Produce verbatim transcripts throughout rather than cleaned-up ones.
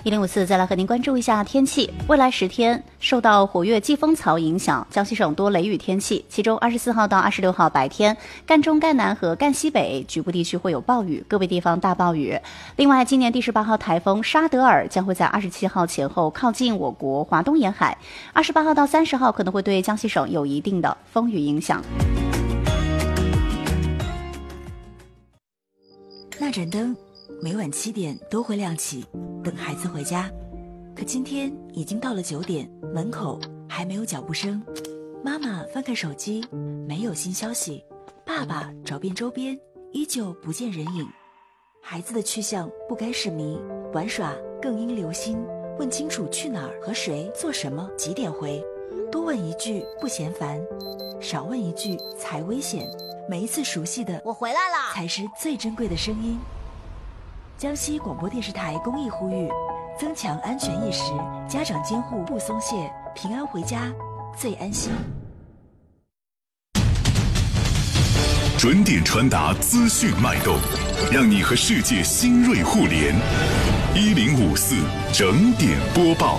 一零五四再来和您关注一下天气。未来十天受到活跃季风槽影响，江西省多雷雨天气，其中二十四号到二十六号白天，赣中、赣南和赣西北局部地区会有暴雨，个别地方大暴雨。另外，今年第十八号台风沙德尔将会在二十七号前后靠近我国华东沿海，二十八号到三十号可能会对江西省有一定的风雨影响。 那盏灯每晚七点都会亮起，等孩子回家。可今天已经到了九点，门口还没有脚步声。妈妈翻看手机，没有新消息。爸爸找遍周边，依旧不见人影。孩子的去向不该是谜，玩耍更应留心。问清楚去哪儿和谁做什么，几点回。多问一句不嫌烦，少问一句才危险。每一次熟悉的我回来了才是最珍贵的声音。江西广播电视台公益呼吁，增强安全意识，家长监护不松懈，平安回家最安心。 准点传达资讯脉动，让你和世界新锐互联。一零五四整点播报。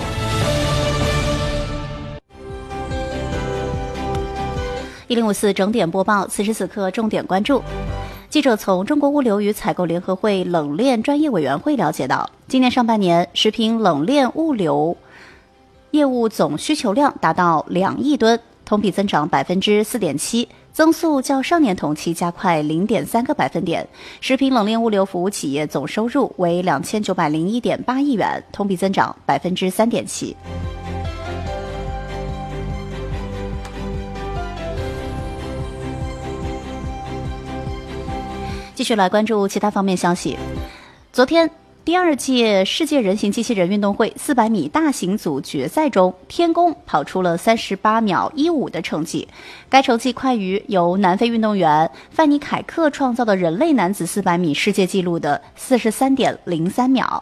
一零五四整点播报，此时此刻重点关注。记者从中国物流与采购联合会冷链专业委员会了解到，今年上半年食品冷链物流业务总需求量达到两亿吨，同比增长百分之四点七，增速较上年同期加快零点三个百分点。食品冷链物流服务企业总收入为两千九百零一点八亿元，同比增长百分之三点七。继续来关注其他方面消息。昨天，第二届世界人形机器人运动会四百米大型组决赛中，天宫跑出了三十八秒一五的成绩，该成绩快于由南非运动员范尼凯克创造的人类男子四百米世界纪录的四十三点零三秒。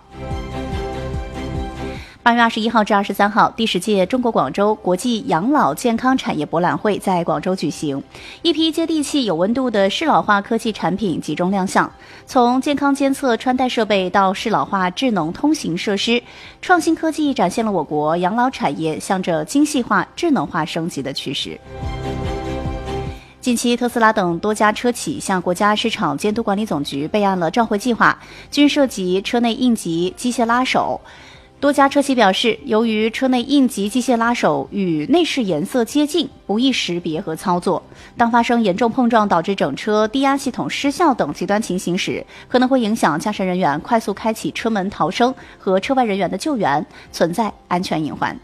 八月二十一号至二十三号，第十届中国广州国际养老健康产业博览会在广州举行，一批接地气、有温度的适老化科技产品集中亮相。从健康监测穿戴设备到适老化智能通行设施，创新科技展现了我国养老产业向着精细化、智能化升级的趋势。近期，特斯拉等多家车企向国家市场监督管理总局备案了召回计划，均涉及车内应急机械拉手。多家车企表示，由于车内应急机械拉手与内饰颜色接近，不易识别和操作，当发生严重碰撞导致整车低压系统失效等极端情形时，可能会影响驾驶人员快速开启车门逃生和车外人员的救援，存在安全隐患。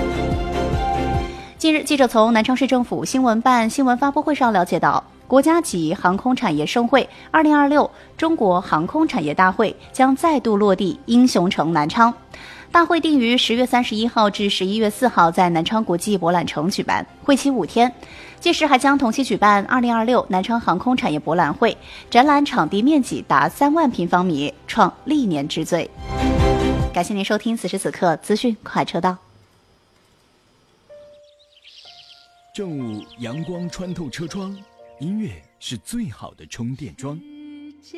近日，记者从南昌市政府新闻办新闻发布会上了解到，国家级航空产业盛会二零二六中国航空产业大会将再度落地英雄城南昌。大会定于十月三十一号至十一月四号在南昌国际博览城举办，会期五天。届时还将同期举办二零二六南昌航空产业博览会，展览场地面积达三万平方米，创历年之最。感谢您收听此时此刻资讯快车道。 正午阳光穿透车窗，音乐是最好的充电桩。